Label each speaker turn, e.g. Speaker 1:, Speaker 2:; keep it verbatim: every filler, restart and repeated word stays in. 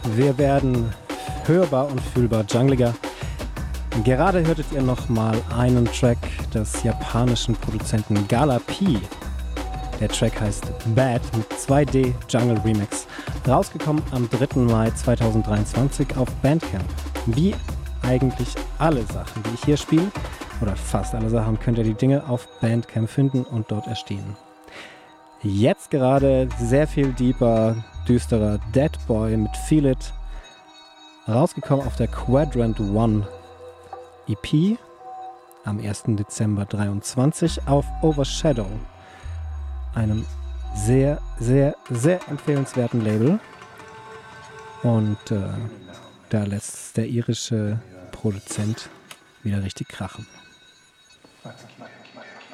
Speaker 1: Wir werden hörbar und fühlbar jungliger. Gerade hörtet ihr nochmal einen Track des japanischen Produzenten Gala P. Der Track heißt Bad mit zwei D Jungle Remix. Rausgekommen am dritten Mai zweitausenddreiundzwanzig auf Bandcamp. Wie eigentlich alle Sachen, die ich hier spiele, oder fast alle Sachen, könnt ihr die Dinge auf Bandcamp finden und dort erstehen. Jetzt gerade sehr viel deeper, düsterer Dead Boy mit Feel It. Rausgekommen auf der Quadrant One E P am ersten Dezember dreiundzwanzig auf Overshadow, einem sehr, sehr, sehr empfehlenswerten Label. Und äh, da lässt der irische Produzent wieder richtig krachen.